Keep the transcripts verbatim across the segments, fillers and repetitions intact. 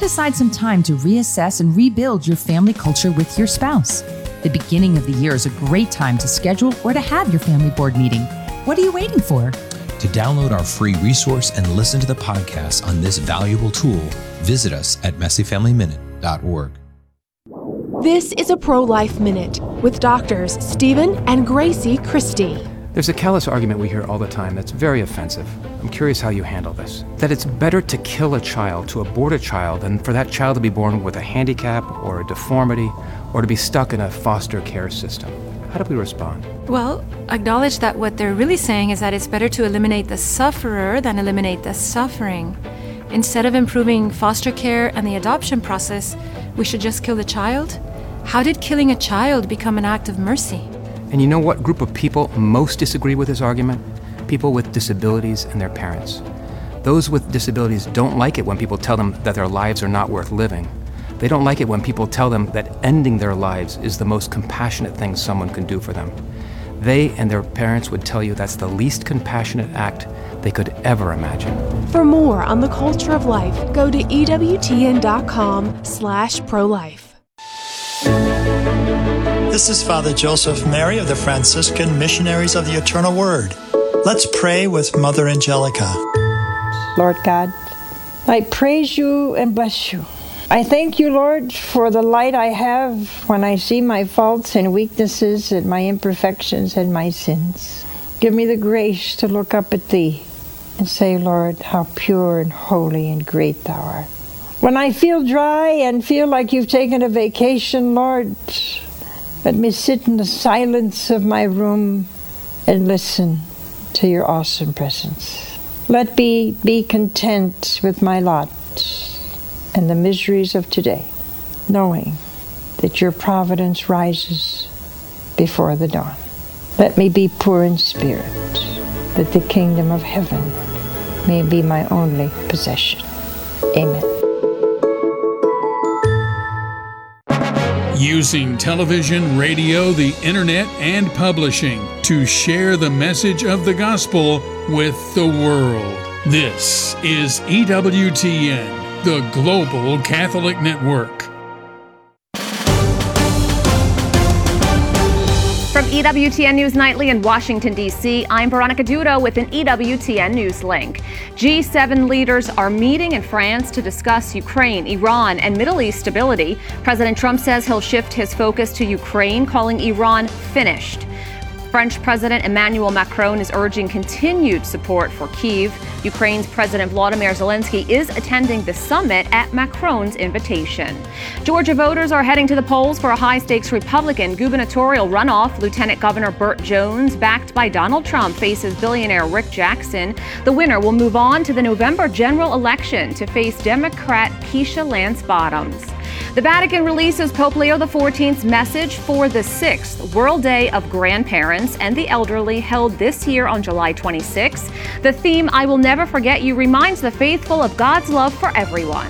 set aside some time to reassess and rebuild your family culture with your spouse. The beginning of the year is a great time to schedule or to have your family board meeting. What are you waiting for? To download our free resource and listen to the podcast on this valuable tool, visit us at messy family minute dot org. This is a Pro-Life Minute with doctors Stephen and Gracie Christie. There's a callous argument we hear all the time that's very offensive. I'm curious how you handle this. That it's better to kill a child, to abort a child, than for that child to be born with a handicap or a deformity or to be stuck in a foster care system. How do we respond? Well, acknowledge that what they're really saying is that it's better to eliminate the sufferer than eliminate the suffering. Instead of improving foster care and the adoption process, we should just kill the child? How did killing a child become an act of mercy? And you know what group of people most disagree with this argument? People with disabilities and their parents. Those with disabilities don't like it when people tell them that their lives are not worth living. They don't like it when people tell them that ending their lives is the most compassionate thing someone can do for them. They and their parents would tell you that's the least compassionate act they could ever imagine. For more on the culture of life, go to E W T N dot com slash pro-life. This is Father Joseph Mary of the Franciscan Missionaries of the Eternal Word. Let's pray with Mother Angelica. Lord God, I praise you and bless you. I thank you, Lord, for the light I have when I see my faults and weaknesses and my imperfections and my sins. Give me the grace to look up at thee and say, Lord, how pure and holy and great thou art. When I feel dry and feel like you've taken a vacation, Lord, let me sit in the silence of my room and listen to your awesome presence. Let me be content with my lot and the miseries of today, knowing that your providence rises before the dawn. Let me be poor in spirit, that the kingdom of heaven may be my only possession. Amen. Using television, radio, the internet, and publishing to share the message of the gospel with the world. This is E W T N, the Global Catholic Network. From E W T N News Nightly in Washington, D C, I'm Veronica Dudo with an E W T N News link. G seven leaders are meeting in France to discuss Ukraine, Iran, and Middle East stability. President Trump says he'll shift his focus to Ukraine, calling Iran finished. French President Emmanuel Macron is urging continued support for Kyiv. Ukraine's President Volodymyr Zelensky is attending the summit at Macron's invitation. Georgia voters are heading to the polls for a high-stakes Republican gubernatorial runoff. Lieutenant Governor Burt Jones, backed by Donald Trump, faces billionaire Rick Jackson. The winner will move on to the November general election to face Democrat Keisha Lance Bottoms. The Vatican releases Pope Leo the fourteenth's message for the sixth World Day of Grandparents and the Elderly, held this year on July twenty-sixth. The theme, I Will Never Forget You, reminds the faithful of God's love for everyone.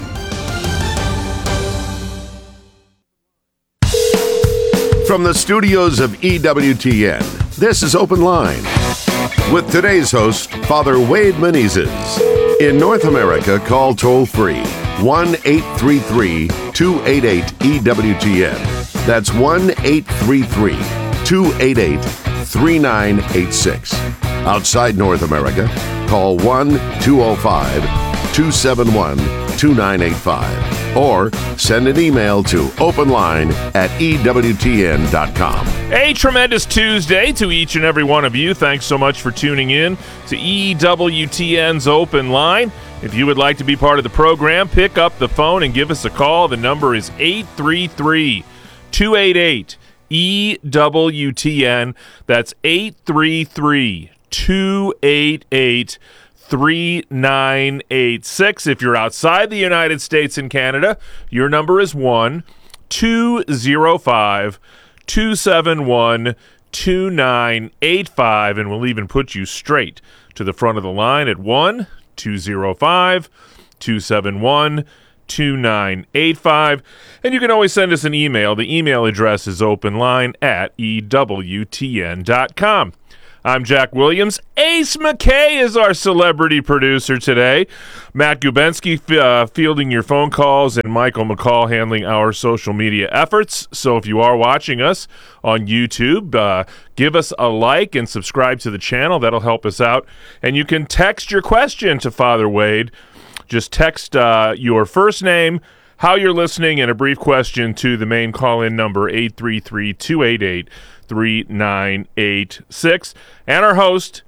From the studios of E W T N, this is Open Line with today's host, Father Wade Menezes. In North America, call toll-free one eight three three, two eight eight, E W T N. That's one eight three three, two eight eight, three nine eight six. Outside North America, call one two zero five, two seven one, two nine eight five or send an email to openline at E W T N dot com. A tremendous Tuesday to each and every one of you. Thanks so much for tuning in to E W T N's Open Line. If you would like to be part of the program, pick up the phone and give us a call. The number is eight three three, two eight eight, E W T N. That's eight three three, two eight eight, three nine eight six. If you're outside the United States and Canada, your number is one two zero five, two seven one, two nine eight five, and we'll even put you straight to the front of the line at one two zero five, two seven one, two nine eight five. And you can always send us an email. The email address is openline at E W T N dot com. I'm Jack Williams. Ace McKay is our celebrity producer today. Matt Gubensky uh, fielding your phone calls, and Michael McCall handling our social media efforts. So if you are watching us on YouTube, uh, give us a like and subscribe to the channel. That'll help us out. And you can text your question to Father Wade. Just text uh, your first name, how you're listening, and a brief question to the main call-in number, eight three three, two eight eight, three nine eight six. And our host,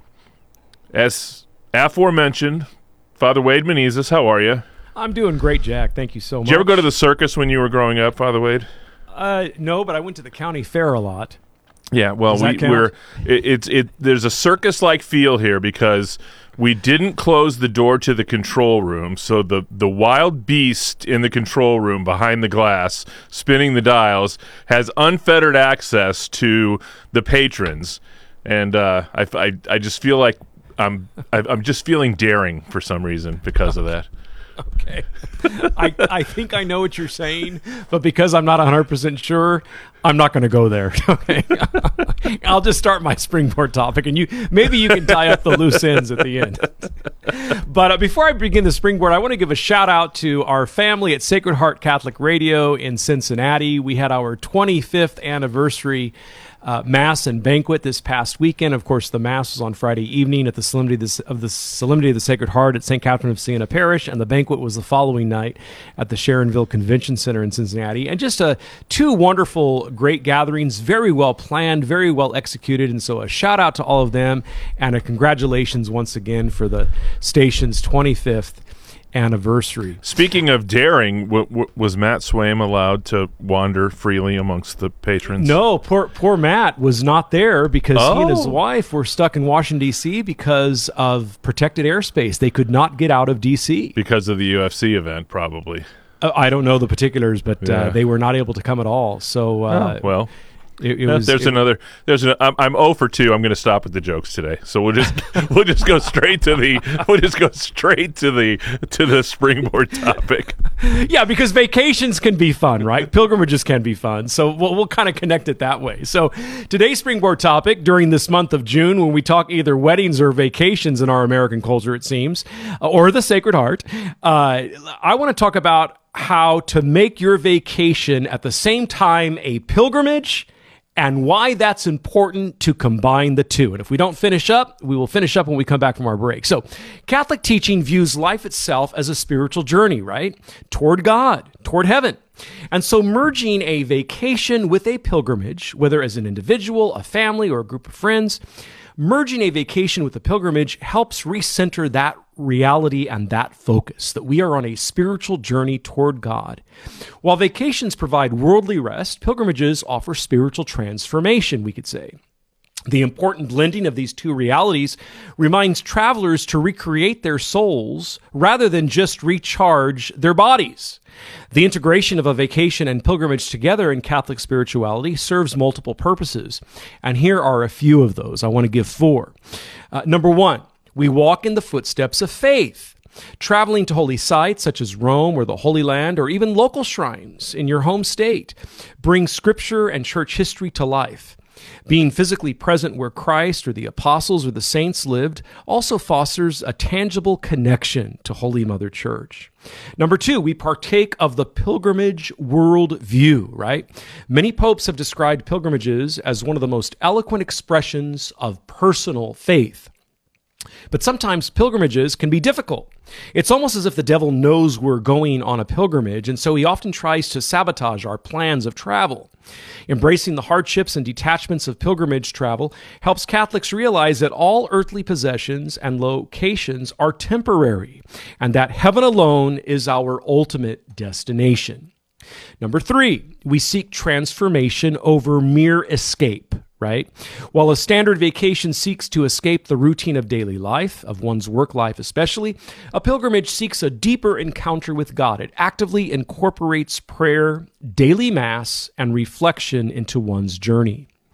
as aforementioned, Father Wade Menezes. How are you? I'm doing great, Jack. Thank you so much. Did you ever go to the circus when you were growing up, Father Wade? Uh, no, but I went to the county fair a lot. Yeah, well, we, we're it, it's it. There's a circus-like feel here because we didn't close the door to the control room, so the the wild beast in the control room behind the glass, spinning the dials, has unfettered access to the patrons, and uh, I, I I just feel like I'm I'm just feeling daring for some reason because of that. Okay. I, I think I know what you're saying, but because I'm not one hundred percent sure, I'm not going to go there. Okay. I'll just start my springboard topic, and you maybe you can tie up the loose ends at the end. But uh, before I begin the springboard, I want to give a shout out to our family at Sacred Heart Catholic Radio in Cincinnati. We had our twenty-fifth anniversary Uh, Mass and banquet this past weekend. Of course, the Mass was on Friday evening at the Solemnity of the, of the, Solemnity of the Sacred Heart at Saint Catherine of Siena Parish, and the banquet was the following night at the Sharonville Convention Center in Cincinnati. And just uh, two wonderful, great gatherings, very well planned, very well executed. And so a shout out to all of them, and a congratulations once again for the station's twenty-fifth anniversary. Speaking of daring, w- w- was Matt Swaim allowed to wander freely amongst the patrons? No, poor poor Matt was not there because oh. he and his wife were stuck in Washington, D C because of protected airspace. They could not get out of D C Because of the U F C event, probably. Uh, I don't know the particulars, but yeah. uh, they were not able to come at all. So, uh, oh, well... It, it yeah, was, there's it, another. There's an. I'm, I'm zero for two. I'm going to stop with the jokes today. So we'll just we'll just go straight to the we'll just go straight to the to the springboard topic. Yeah, because vacations can be fun, right? Pilgrimages can be fun. So we'll we'll kind of connect it that way. So today's springboard topic during this month of June, when we talk either weddings or vacations in our American culture, it seems, or the Sacred Heart, uh, I want to talk about how to make your vacation at the same time a pilgrimage, and why that's important to combine the two. And if we don't finish up, we will finish up when we come back from our break. So Catholic teaching views life itself as a spiritual journey, right? Toward God, toward heaven. And so merging a vacation with a pilgrimage, whether as an individual, a family, or a group of friends, merging a vacation with a pilgrimage helps recenter that reality and that focus, that we are on a spiritual journey toward God. While vacations provide worldly rest, pilgrimages offer spiritual transformation, we could say. The important blending of these two realities reminds travelers to recreate their souls rather than just recharge their bodies. The integration of a vacation and pilgrimage together in Catholic spirituality serves multiple purposes, and here are a few of those. I want to give four. Uh, number one, we walk in the footsteps of faith. Traveling to holy sites such as Rome or the Holy Land, or even local shrines in your home state, brings scripture and church history to life. Being physically present where Christ or the apostles or the saints lived also fosters a tangible connection to Holy Mother Church. Number two, we partake of the pilgrimage world view, right? Many popes have described pilgrimages as one of the most eloquent expressions of personal faith. But sometimes pilgrimages can be difficult. It's almost as if the devil knows we're going on a pilgrimage, and so he often tries to sabotage our plans of travel. Embracing the hardships and detachments of pilgrimage travel helps Catholics realize that all earthly possessions and locations are temporary, and that heaven alone is our ultimate destination. Number three, we seek transformation over mere escape. Right? While a standard vacation seeks to escape the routine of daily life, of one's work life especially, a pilgrimage seeks a deeper encounter with God. It actively incorporates prayer, daily mass, and reflection into one's journey.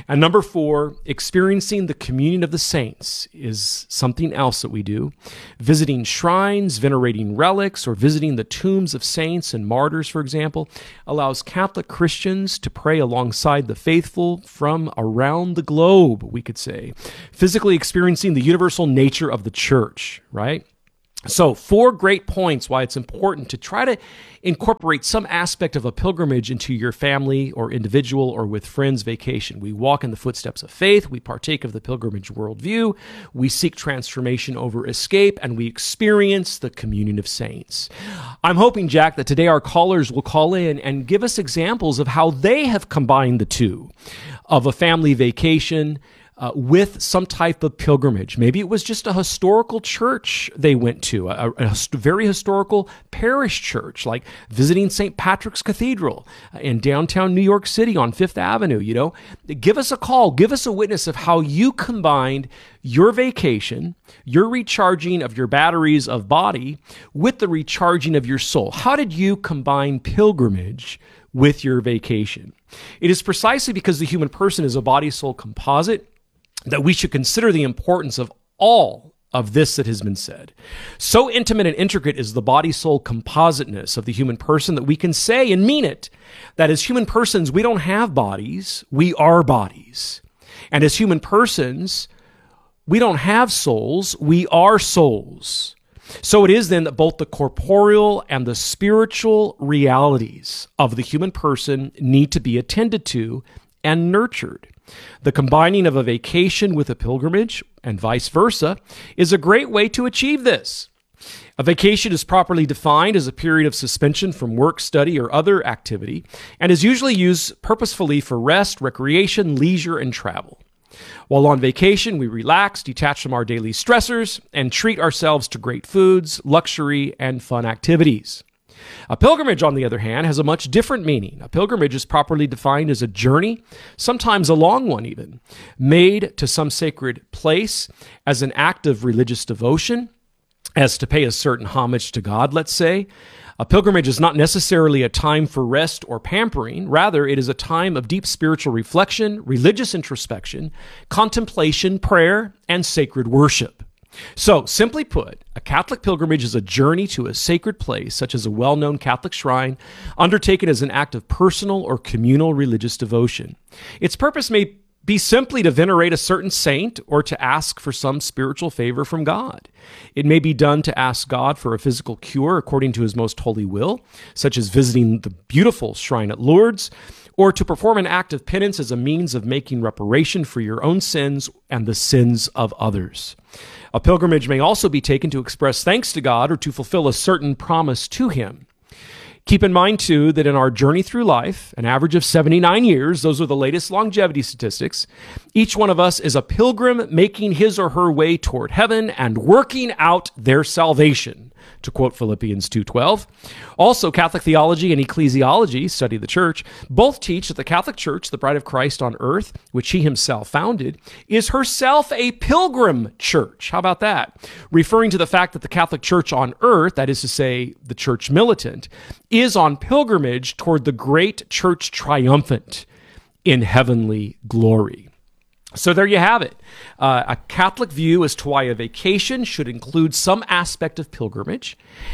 And number four, experiencing the communion of the saints is something else that we do. Visiting shrines, venerating relics, or visiting the tombs of saints and martyrs, for example, allows Catholic Christians to pray alongside the faithful from around the globe, we could say. Physically experiencing the universal nature of the church, right? So, four great points why it's important to try to incorporate some aspect of a pilgrimage into your family or individual or with friends vacation. We walk in the footsteps of faith, we partake of the pilgrimage worldview, we seek transformation over escape, and we experience the communion of saints. I'm hoping, Jack, that today our callers will call in and give us examples of how they have combined the two of a family vacation Uh, with some type of pilgrimage. Maybe it was just a historical church they went to, a, a very historical parish church, like visiting Saint Patrick's Cathedral in downtown New York City on Fifth Avenue, you know. Give us a call. Give us a witness of how you combined your vacation, your recharging of your batteries of body with the recharging of your soul. How did you combine pilgrimage with your vacation? It is precisely because the human person is a body-soul composite that we should consider the importance of all of this that has been said. So intimate and intricate is the body-soul compositeness of the human person that we can say and mean it, that as human persons, we don't have bodies, we are bodies. And as human persons, we don't have souls, we are souls. So it is then that both the corporeal and the spiritual realities of the human person need to be attended to and nurtured. The combining of a vacation with a pilgrimage, and vice versa, is a great way to achieve this. A vacation is properly defined as a period of suspension from work, study, or other activity, and is usually used purposefully for rest, recreation, leisure, and travel. While on vacation, we relax, detach from our daily stressors, and treat ourselves to great foods, luxury, and fun activities. A pilgrimage, on the other hand, has a much different meaning. A pilgrimage is properly defined as a journey, sometimes a long one even, made to some sacred place as an act of religious devotion, as to pay a certain homage to God, let's say. A pilgrimage is not necessarily a time for rest or pampering. Rather, it is a time of deep spiritual reflection, religious introspection, contemplation, prayer, and sacred worship. So, simply put, a Catholic pilgrimage is a journey to a sacred place, such as a well-known Catholic shrine, undertaken as an act of personal or communal religious devotion. Its purpose may be simply to venerate a certain saint or to ask for some spiritual favor from God. It may be done to ask God for a physical cure according to his most holy will, such as visiting the beautiful shrine at Lourdes, or to perform an act of penance as a means of making reparation for your own sins and the sins of others. A pilgrimage may also be taken to express thanks to God or to fulfill a certain promise to him. Keep in mind, too, that in our journey through life, an average of seventy-nine years, those are the latest longevity statistics, each one of us is a pilgrim making his or her way toward heaven and working out their salvation, to quote Philippians two twelve. Also, Catholic theology and ecclesiology, study the church, both teach that the Catholic Church, the bride of Christ on earth, which he himself founded, is herself a pilgrim church. How about that? Referring to the fact that the Catholic Church on earth, that is to say, the church militant, is on pilgrimage toward the great church triumphant in heavenly glory. So there you have it. Uh, a Catholic view as to why a vacation should include some aspect of pilgrimage,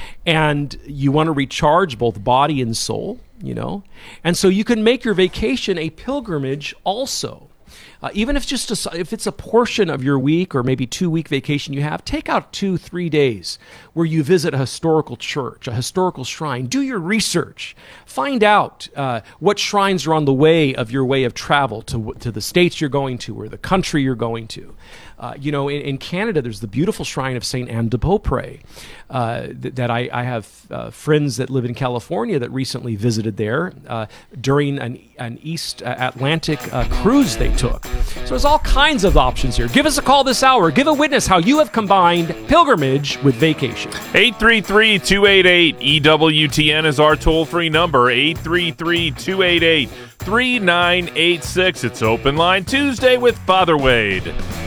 and you want to recharge both body and soul, you know, and so you can make your vacation a pilgrimage also. Uh, even if just a, if it's a portion of your week or maybe two-week vacation you have, take out two, three days where you visit a historical church, a historical shrine. Do your research. Find out uh, what shrines are on the way of your way of travel to to the states you're going to or the country you're going to. Uh, you know, in, in Canada, there's the beautiful shrine of Saint Anne de Beaupré uh, th- that I, I have uh, friends that live in California that recently visited there uh, during an, an East Atlantic uh, cruise they took. So there's all kinds of options here. Give us a call this hour. Give a witness how you have combined pilgrimage with vacation. eight three three, two eight eight, E W T N is our toll-free number, eight three three, two eight eight, three nine eight six. It's Open Line Tuesday with Father Wade.